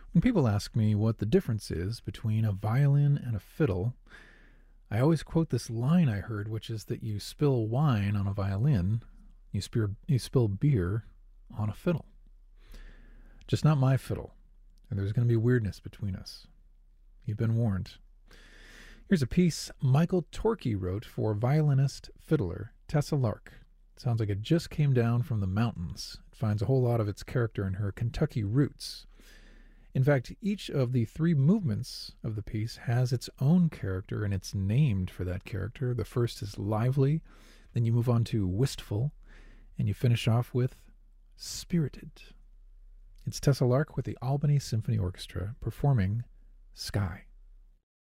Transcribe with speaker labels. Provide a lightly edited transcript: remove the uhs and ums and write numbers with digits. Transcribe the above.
Speaker 1: When people ask me what the difference is between a violin and a fiddle, I always quote this line I heard, which is that you spill wine on a violin, you spill beer on a fiddle. Just not my fiddle, and there's going to be weirdness between us. You've been warned. Here's a piece Michael Torkey wrote for violinist fiddler Tessa Lark. It sounds like it just came down from the mountains. It finds a whole lot of its character in her Kentucky roots. In fact, each of the three movements of the piece has its own character, and it's named for that character. The first is lively, then you move on to wistful, and you finish off with spirited. It's Tessa Lark with the Albany Symphony Orchestra performing Sky.